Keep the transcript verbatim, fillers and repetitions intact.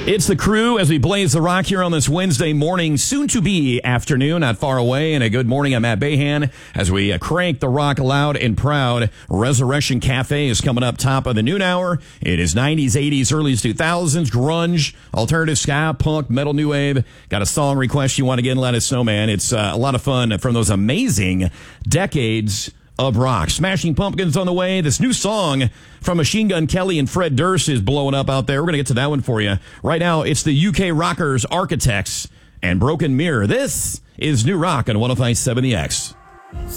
It's the crew as we blaze the rock here on this Wednesday morning, soon to be afternoon, not far away. And a good morning. I'm Matt Bahan as we uh, crank the rock loud and proud. Resurrection Cafe is coming up top of the noon hour. It is nineties, eighties, early two thousands, grunge, alternative ska, punk, metal, new wave. Got a song request you want to get and let us know, man. It's uh, a lot of fun from those amazing decades of rock. Smashing Pumpkins on the way. This new song from Machine Gun Kelly and Fred Durst is blowing up out there. We're going to get to that one for you. Right now, it's the U K rockers Architects and Broken Mirror. This is New Rock on one oh five point seven The X.